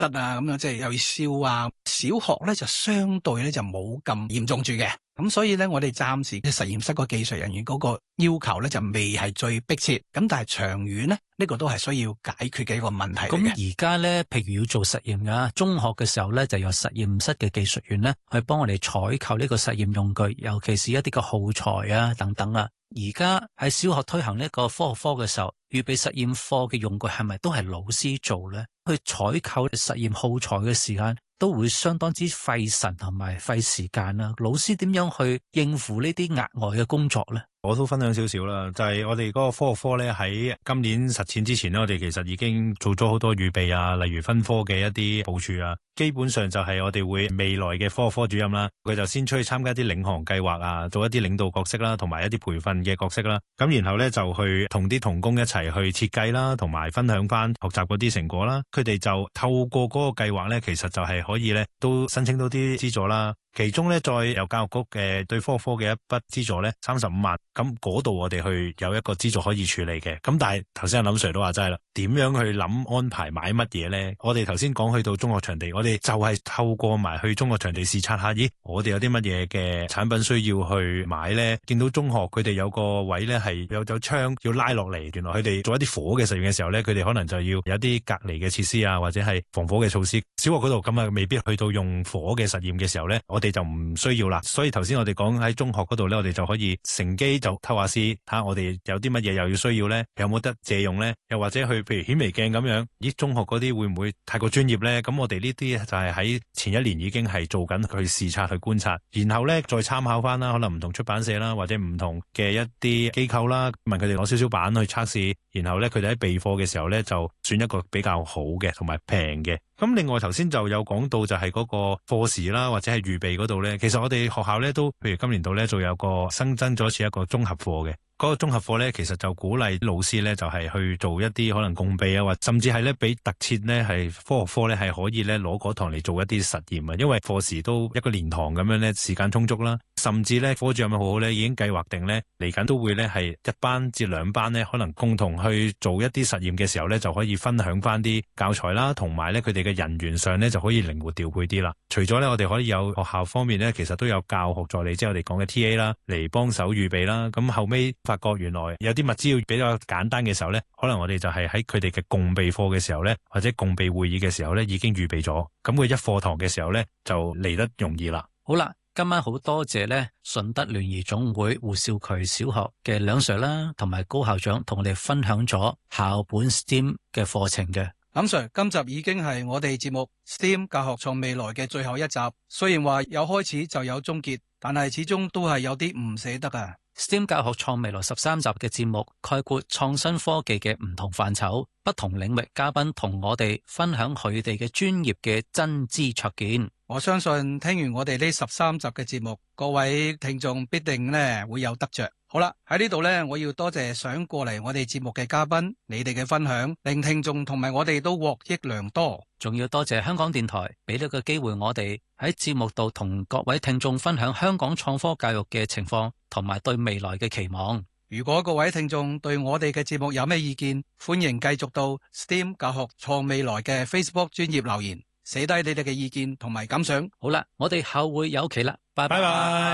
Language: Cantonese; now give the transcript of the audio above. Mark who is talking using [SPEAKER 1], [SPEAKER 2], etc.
[SPEAKER 1] 得啊，咁樣即係又要燒啊。小學咧就相對咧就冇咁嚴重住嘅，咁所以咧我哋暫時嘅實驗室個技術人員嗰個要求咧就未係最迫切，咁但係長遠咧呢個都係需要解決嘅一個問題嚟嘅。
[SPEAKER 2] 咁而家咧，譬如要做實驗㗎，中學嘅時候咧就有實驗室嘅技術員咧去幫我哋採購呢個實驗用具，尤其是一啲嘅耗材啊等等啊。而家喺小學推行呢個科學科嘅時候，預備實驗課嘅用具係咪都係老師做呢？去採購實驗耗材嘅時間都會相當之費神同埋費時間啦。老師點樣去應付呢啲額外嘅工作呢？
[SPEAKER 3] 我都分享少少啦，就係我哋嗰個科學科咧喺今年實踐之前咧，我哋其實已經做咗好多預備啊，例如分科嘅一啲部署啊。基本上就係我哋會未來嘅科學科主任啦，佢就先出去參加啲領航計劃啊，做一啲領導角色啦，同埋一啲培訓嘅角色啦。咁然後咧就去同啲同工一齊去設計啦，同埋分享翻學習嗰啲成果啦。佢哋就透過嗰個計劃咧，其實就係可以咧都申請到啲資助啦。其中咧再由教育局嘅對科學科嘅一筆資助咧35萬，咁嗰度我哋去有一個資助可以處理嘅。咁但係頭先阿林 Sir 都話齋啦，點樣去諗安排買乜嘢咧？我哋頭先講去到中學場地，我哋就係透過埋去中學場地視察下，咦，我哋有啲乜嘢嘅產品需要去買咧？見到中學佢哋有個位咧係有窗要拉落嚟，原來佢哋做一啲火嘅實驗嘅時候咧，佢哋可能就要有啲隔離嘅設施啊，或者係防火嘅措施。小學嗰度咁啊，未必去到用火嘅實驗嘅時候咧，我哋就唔需要啦。所以頭先我哋講喺中學嗰度咧，我哋就可以乘機就偷下師，睇下我哋有啲乜嘢又要需要咧，有冇得借用咧？又或者去譬如顯微鏡咁樣，咦，中學嗰啲會唔會太過專業咧？咁我哋呢啲就係喺前一年已經係做緊去視察去觀察，然後咧再參考翻啦，可能唔同出版社啦，或者唔同嘅一啲機構啦，問佢哋攞少少版去測試，然後咧佢哋喺備課嘅時候咧就選一個比較好嘅同埋平嘅。咁另外頭先就有講到就係嗰個課時啦，或者係預備嗰度咧，其實我哋學校咧都譬如今年度咧仲有個新增咗一次一個綜合課嘅。嗰個綜合課咧，其實就鼓勵老師咧，就係去做一啲可能共備啊，或甚至係咧俾特設咧係科學科咧係可以咧攞嗰堂嚟做一啲實驗啊。因為課時都一個連堂咁樣咧，時間充足啦。甚至咧科主任好好咧，已經計劃定咧嚟緊都會咧係一班至兩班咧，可能共同去做一啲實驗嘅時候咧，就可以分享翻啲教材啦，同埋咧佢哋嘅人員上咧就可以靈活調配啲啦。除咗咧我哋可以有學校方面咧，其實都有教學助理，即係我哋講嘅 TA 啦，嚟幫手預備啦。咁後尾發覺原來有啲物資要比較簡單嘅時候咧，可能我哋就係喺佢哋嘅共備課嘅時候咧，或者共備會議嘅時候咧，已經預備咗。咁佢一課堂嘅時候咧，就嚟得容易啦。
[SPEAKER 2] 好啦，今晚好多謝咧順德聯誼總會胡少渠小學嘅梁 Sir 啦，同埋高校長同我哋分享咗校本 STEAM 嘅課程嘅。
[SPEAKER 1] 林 Sir， 今集已經係我哋節目 STEAM 教學創未來嘅最後一集。雖然話有開始就有終結，但係始終都係有啲唔捨得啊。
[SPEAKER 2] STEAM 教學創未來13集嘅節目概括創新科技嘅唔同範疇，不同領域嘉賓同我哋分享佢哋嘅專業嘅真知灼見。
[SPEAKER 1] 我相信聽完我哋呢13集嘅節目，各位聽眾必定呢會有得着。好啦，喺呢度呢，我要多謝想過嚟我哋節目嘅嘉賓，你哋嘅分享令聽眾同埋我哋都獲益良多。
[SPEAKER 2] 仲要多謝香港電台俾呢個機會我哋喺節目度同各位聽眾分享香港創科教育嘅情況同埋對未來嘅期望。
[SPEAKER 1] 如果各位聽眾對我哋嘅節目有咩意見，歡迎繼續到 STEAM 教學創未來嘅 Facebook 專頁留言，寫低你哋嘅意見同埋感想。
[SPEAKER 2] 好啦，我哋後會有期啦，拜拜。